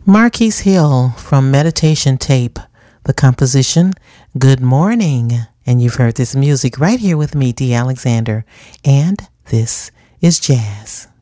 Marquise Hill from Meditation Tape, the composition Good Morning. And you've heard this music right here with me, Dee Alexander. And this is jazz.